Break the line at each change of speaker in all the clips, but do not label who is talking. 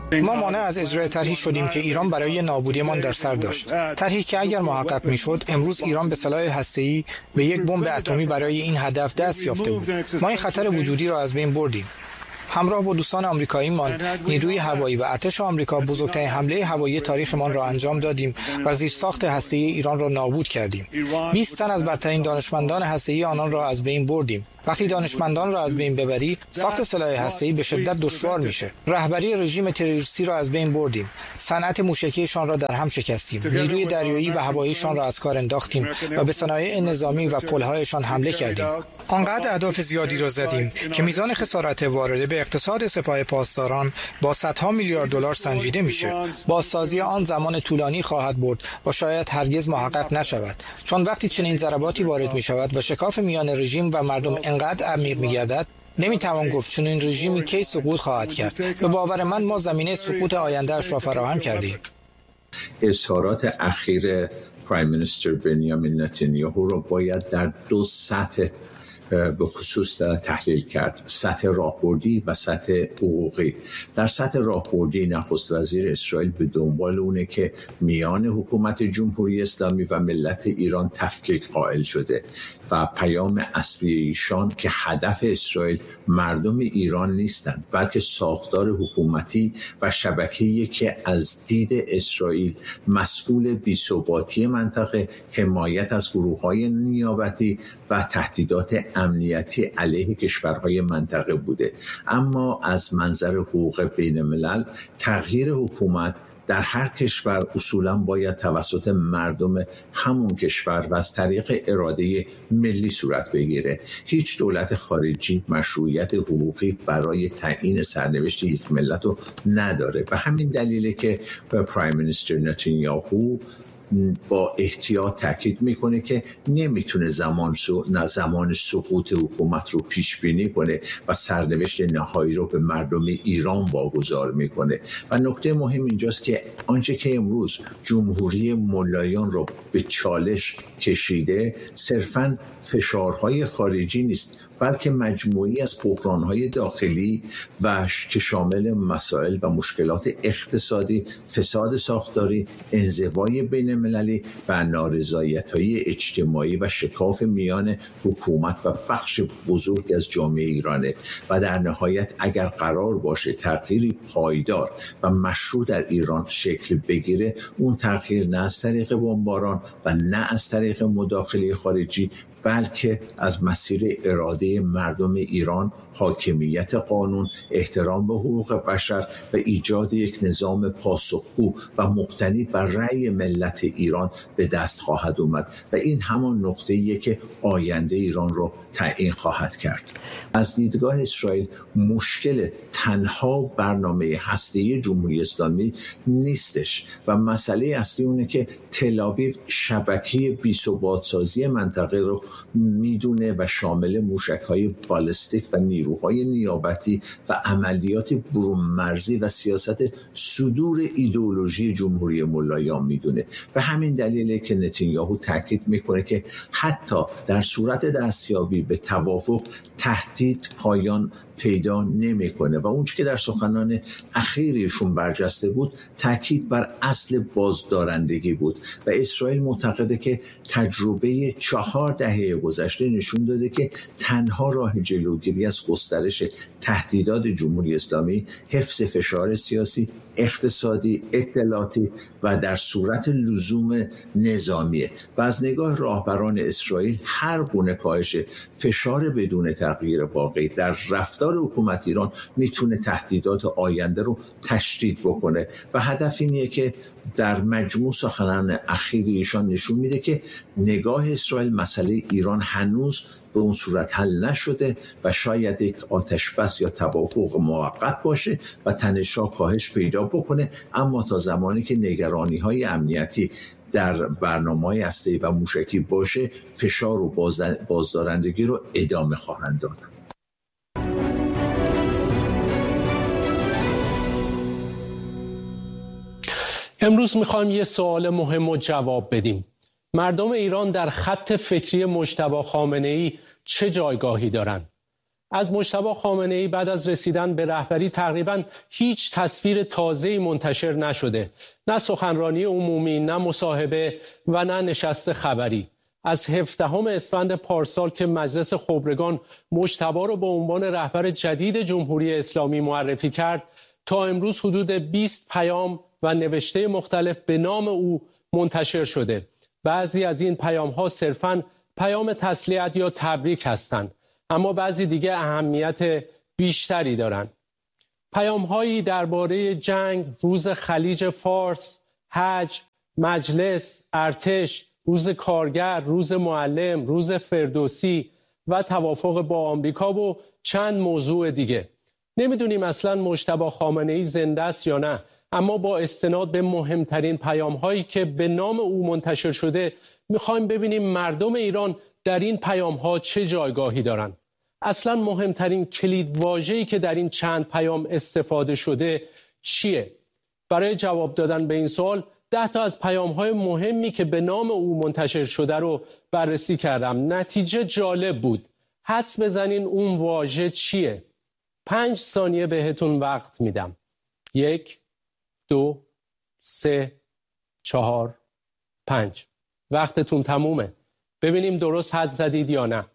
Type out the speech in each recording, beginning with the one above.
ما مانع از اجرای طرحی شدیم که ایران برای نابودیمان در سر داشت. طرحی که اگر محقق میشد امروز ایران به سلاح هسته‌ای به یک بمب اتمی برای این هدف دست یافته بود. ما این خطر وجودی را از بین بردیم. همراه با دوستان آمریکاییمان نیروی هوایی و ارتش آمریکا بزرگترین حمله هوایی تاریخمان را انجام دادیم و زیرساخت هسته‌ای ایران را نابود کردیم. 20 تن از برترین دانشمندان هسته‌ای آنان را از بین بردیم. وقتی دانشمندان را از بین ببری، ساخت سلاح هسته‌ای به شدت دشوار میشه. رهبری رژیم تروریستی را از بین بردیم. صنعت موشکیشان را در هم شکستیم. نیروی دریایی و هواییشان را از کار انداختیم و به صنایع نظامی و پل‌هایشان حمله کردیم. آنقدر اهداف زیادی را زدیم که میزان خسارت وارده به اقتصاد سپاه پاسداران با صدها میلیارد دلار سنجیده میشه. بازسازی آن زمان طولانی خواهد برد و شاید هرگز محقق نشود، چون وقتی چنین ضرباتی وارد میشود و شکاف میان رژیم و مردم انقدر عمیق میگردد، نمیتوان گفت چنین رژیمی کی سقوط خواهد کرد. به باور من ما زمینه سقوط آینده‌اش را فراهم کردیم.
اظهارات اخیر پرایم مینیستر بنیامین نتانیاهو را باید در دو سطح به خصوص تحلیل کرد: سطح راهبردی و سطح حقوقی. در سطح راهبردی نخست وزیر اسرائیل به دنبال اونه که میان حکومت جمهوری اسلامی و ملت ایران تفکیک قائل شده و پیام اصلی ایشان که هدف اسرائیل مردم ایران نیستند بلکه ساختار حکومتی و شبکه‌ای که از دید اسرائیل مسئول بی‌ثباتی منطقه، حمایت از گروه‌های نیابتی و تهدیدات امنیتی علیه کشورهای منطقه بوده. اما از منظر حقوق بین الملل تغییر حکومت در هر کشور اصولاً باید توسط مردم همون کشور و از طریق اراده ملی صورت بگیره. هیچ دولت خارجی مشروعیت حقوقی برای تعیین سرنوشت یک ملت رو نداره. به همین دلیله که پرایم مینیستر نتانیاهو با احتیاط تاکید میکنه که نمیتونه زمان سقوط حکومت رو پیش بینی کنه و سرنوشت نهایی رو به مردم ایران واگذار میکنه. و نکته مهم اینجاست که آنچه که امروز جمهوری ملایان رو به چالش کشیده صرفاً فشارهای خارجی نیست، بلکه مجموعی از بحران‌های داخلی و که شامل مسائل و مشکلات اقتصادی، فساد ساختاری، انزوای بین‌المللی و نارضایت‌های اجتماعی و شکاف میان حکومت و بخش بزرگ از جامعه ایرانه. و در نهایت اگر قرار باشه تغییری پایدار و مشروع در ایران شکل بگیره، اون تغییر نه از طریق بمباران و نه از طریق مداخله خارجی، بلکه از مسیر اراده مردم ایران، حاکمیت قانون، احترام به حقوق بشر و ایجاد یک نظام پاسخگو و مبتنی بر رأی ملت ایران به دست خواهد اومد و این همان نقطه‌ایه که آینده ایران رو تعیین خواهد کرد. از دیدگاه اسرائیل مشکل تنها برنامه هسته‌ای جمهوری اسلامی نیستش و مسئله اصلی اونه که تل‌آویو شبکه بی‌ثبات‌سازی منطقه رو میدونه و شامل موشک‌های بالستیک و نیروهای نیابتی و عملیات برون مرزی و سیاست صدور ایدئولوژی جمهوری ملایان میدونه. به همین دلیله که نتانیاهو تاکید میکنه که حتی در صورت دستیابی به توافق تهدید پایان پیدا نمیکنه و اون چیزی که در سخنان اخیرشون برجسته بود تاکید بر اصل بازدارندگی بود و اسرائیل معتقده که تجربه 4 دهه گذشته نشون داده که تنها راه جلوگیری از گسترش تهدیدات جمهوری اسلامی حفظ فشار سیاسی، اقتصادی، اطلاعاتی و در صورت لزوم نظامیه و از نگاه راهبران اسرائیل هر گونه کاهش فشار بدون تغییر واقعی در رفتار حکومت ایران میتونه تهدیدات آینده رو تشدید بکنه و هدف اینه که در مجموع سخنان اخیر ایشان نشون میده که نگاه اسرائیل مسئله ایران هنوز به اون صورت حل نشده و شاید یک آتشبس یا توافق موقت باشه و تنش‌ها کاهش پیدا بکنه، اما تا زمانی که نگرانی‌های امنیتی در برنامه‌های هسته‌ای و موشکی باشه فشار و بازدارندگی رو ادامه خواهند داد.
امروز میخوایم یه سوال مهم رو جواب بدیم. مردم ایران در خط فکری مجتبی خامنه‌ای چه جایگاهی دارن؟ از مجتبی خامنه‌ای بعد از رسیدن به رهبری تقریباً هیچ تصویر تازه‌ای منتشر نشده. نه سخنرانی عمومی، نه مصاحبه و نه نشست خبری. از 17 اسفند پارسال که مجلس خبرگان مجتبی را به عنوان رهبر جدید جمهوری اسلامی معرفی کرد تا امروز حدود 20 پیام و نوشته مختلف به نام او منتشر شده. بعضی از این پیام‌ها صرفاً پیام تسلیت یا تبریک هستند، اما بعضی دیگه اهمیت بیشتری دارند. پیام‌هایی درباره جنگ، روز خلیج فارس، حج، مجلس، ارتش، روز کارگر، روز معلم، روز فردوسی و توافق با آمریکا و چند موضوع دیگه. نمیدونیم اصلا مجتبی خامنه‌ای زنده است یا نه، اما با استناد به مهمترین پیام‌هایی که به نام او منتشر شده می‌خوایم ببینیم مردم ایران در این پیام‌ها چه جایگاهی دارند. اصلا مهمترین کلیدواژه‌ای که در این چند پیام استفاده شده چیه؟ برای جواب دادن به این سوال 10 تا از پیام‌های مهمی که به نام او منتشر شده رو بررسی کردم. نتیجه جالب بود. حدس بزنین اون واژه چیه؟ 5 ثانیه بهتون وقت میدم. 1 2 3 4 5. وقتتون تمومه. ببینیم درست حد زدید یا نه.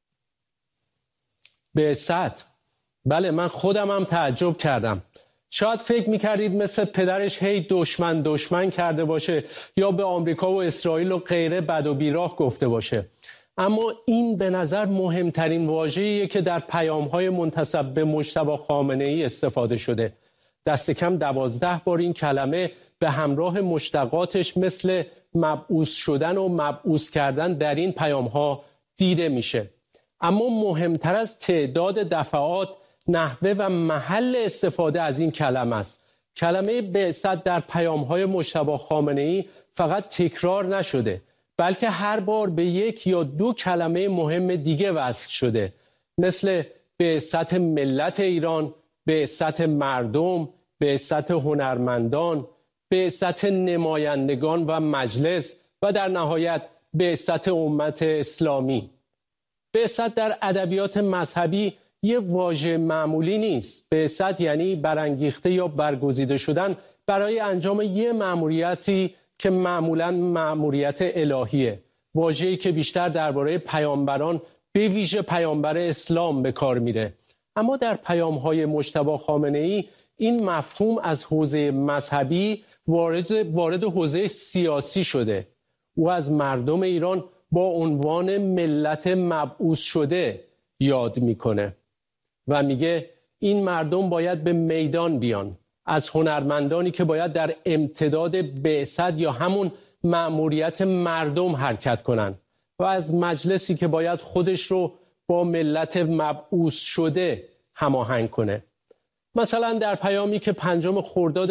بعثت. بله، من خودم هم تعجب کردم. شاید فکر میکردید مثل پدرش هی دشمن کرده باشه یا به آمریکا و اسرائیل و غیره بد و بیراه گفته باشه. اما این به نظر مهمترین واژه‌ایه که در پیام‌های منتسب به مجتبی خامنه‌ای استفاده شده. دست کم 12 بار این کلمه به همراه مشتقاتش مثل مبعوث شدن و مبعوث کردن در این پیام‌ها دیده میشه. اما مهمتر از تعداد دفعات، نحوه و محل استفاده از این کلمه است. کلمه بعثت در پیام‌های مجتبی خامنه‌ای فقط تکرار نشده، بلکه هر بار به 1 یا 2 کلمه مهم دیگه وصل شده، مثل بعثت ملت ایران، بعثت مردم، بعثت هنرمندان، بعثت نمایندگان و مجلس و در نهایت بعثت امت اسلامی. بعثت در ادبیات مذهبی یه واژه معمولی نیست. بعثت یعنی برانگیخته یا برگزیده شدن برای انجام یه مأموریتی که معمولاً مأموریت الهیه. واژه‌ای که بیشتر درباره پیامبران، به ویژه پیامبر اسلام به کار میره. اما در پیام‌های مجتبی خامنه‌ای این مفهوم از حوزه مذهبی وارد حوزه سیاسی شده. او از مردم ایران با عنوان ملت مبعوث شده یاد میکنه و میگه این مردم باید به میدان بیان، از هنرمندانی که باید در امتداد بعثت یا همون مأموریت مردم حرکت کنن و از مجلسی که باید خودش رو با ملت مبعوث شده هماهنگ کنه. مثلا در پیامی که 5 خرداد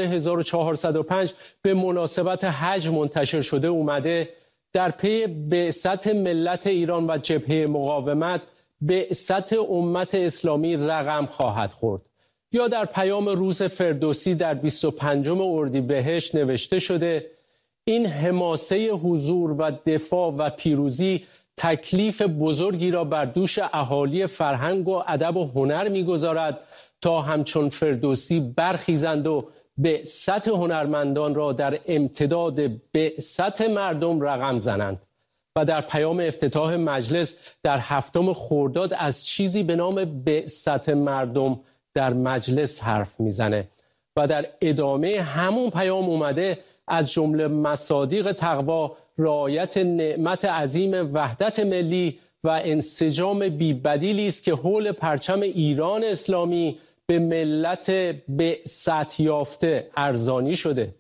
1405 به مناسبت حج منتشر شده اومده، در پی بعثت ملت ایران و جبهه مقاومت، بعثت امت اسلامی رقم خواهد خورد. یا در پیام روز فردوسی در 25 اردیبهشت نوشته شده این حماسه حضور و دفاع و پیروزی تکلیف بزرگی را بر دوش اهالی فرهنگ و ادب و هنر می‌گذارد تا همچون فردوسی برخیزند و بعثت هنرمندان را در امتداد بعثت مردم رقم زنند. و در پیام افتتاح مجلس در 7 خرداد از چیزی به نام بعثت مردم در مجلس حرف میزنه و در ادامه همون پیام اومده از جمله مصادیق تقوا رعایت نعمت عظیم وحدت ملی و انسجام بی‌بدیلی است که حول پرچم ایران اسلامی به ملت بعثت یافته ارزانی شده.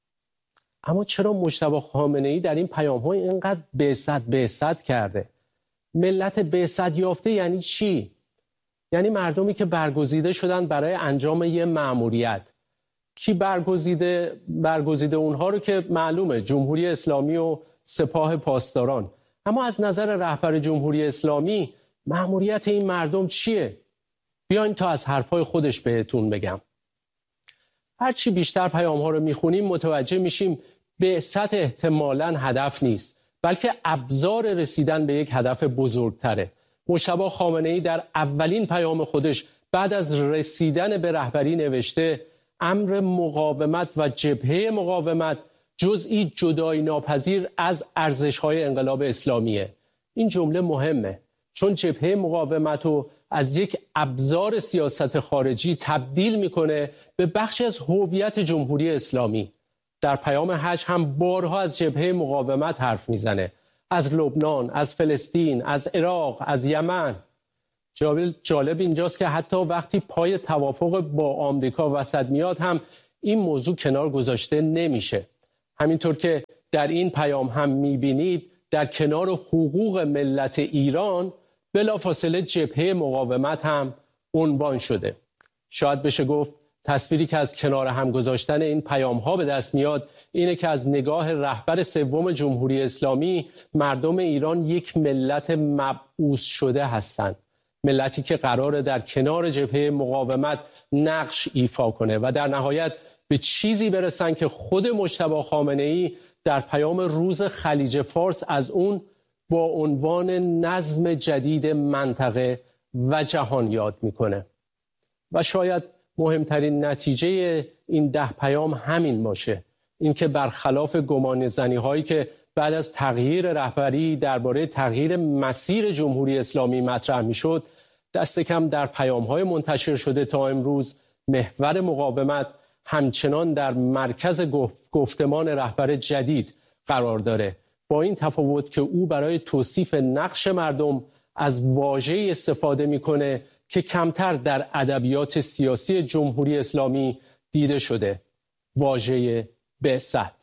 اما چرا مجتبی خامنه‌ای در این پیام‌ها اینقدر بعثت کرده؟ ملت بعثت یافته یعنی چی؟ یعنی مردمی که برگزیده شدن برای انجام یه مأموریت. کی برگزیده اونها رو که معلومه، جمهوری اسلامی و سپاه پاسداران. اما از نظر رهبر جمهوری اسلامی مأموریت این مردم چیه؟ بیاین تا از حرفای خودش بهتون بگم. هرچی بیشتر پیام‌ها رو میخونیم متوجه میشیم بعثت احتمالاً هدف نیست، بلکه ابزار رسیدن به یک هدف بزرگتره مجتبی خامنه‌ای در اولین پیام خودش بعد از رسیدن به رهبری نوشته امر مقاومت و جبهه مقاومت جزئی جدایی ناپذیر از ارزش‌های انقلاب اسلامیه. این جمله مهمه چون جبهه مقاومت رو از یک ابزار سیاست خارجی تبدیل میکنه به بخشی از هویت جمهوری اسلامی. در پیام حج هم بارها از جبهه مقاومت حرف میزنه، از لبنان، از فلسطین، از عراق، از یمن. جالب اینجاست که حتی وقتی پای توافق با آمریکا وسط میاد هم این موضوع کنار گذاشته نمیشه. همینطور که در این پیام هم میبینید در کنار حقوق ملت ایران بلافاصله جبهه مقاومت هم عنوان شده. شاید بشه گفت تصویری که از کنار هم گذاشتن این پیام ها به دست میاد اینه که از نگاه رهبر سوم جمهوری اسلامی مردم ایران یک ملت مبعوث شده هستند. ملتی که قراره در کنار جبهه مقاومت نقش ایفا کنه و در نهایت به چیزی برسن که خود مجتبی خامنه‌ای در پیام روز خلیج فارس از اون با عنوان نظم جدید منطقه و جهان یاد میکنه. و شاید مهمترین نتیجه این 10 پیام همین باشه، اینکه برخلاف گمانه‌زنی هایی که بعد از تغییر رهبری درباره تغییر مسیر جمهوری اسلامی مطرح میشد، دست کم در پیام های منتشر شده تا امروز محور مقاومت همچنان در مرکز گفتمان رهبر جدید قرار داره، با این تفاوت که او برای توصیف نقش مردم از واژه‌ای استفاده میکنه که کمتر در ادبیات سیاسی جمهوری اسلامی دیده شده، واژه بعثت.